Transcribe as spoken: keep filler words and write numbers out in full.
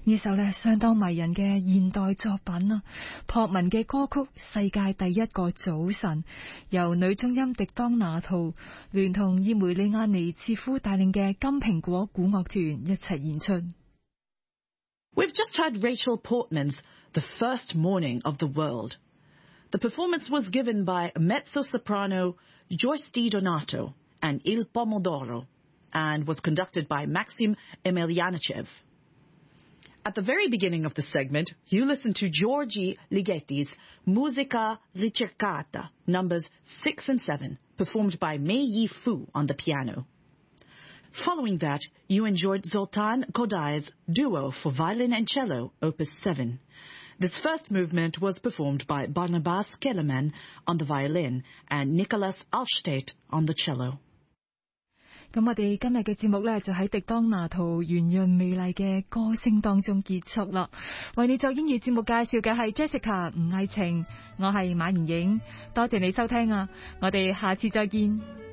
呢首咧相當迷人嘅現代作品啊，樸文嘅歌曲《世界第一個早晨》，由女中音迪當拿圖聯同葉梅利亞尼切夫帶領嘅金蘋果古樂團一齊演出。 We've just heard Rachel Portman's The First Morning of the World. The performance was given by mezzo-soprano Joyce DiDonato and Il Pomodoro and was conducted by Maxim Emelianichev. At the very beginning of the segment, you listened to Giorgi Ligeti's Musica Ricercata, numbers six and seven, performed by Mei Yi Fu on the piano. Following that, you enjoyed Zoltan Kodai's Duo for Violin and Cello, opus seven. This first movement was performed by Barnabas Kellerman on the violin and Nicholas Alstedt on the cello. 咁我哋今日嘅節目呢，就喺迪當拿圖圓潤美麗嘅歌聲當中結束啦。為你做英語節目介紹嘅係 Jessica 吳藝晴，我係馬妍影，多謝你收聽啊！我哋下次再見。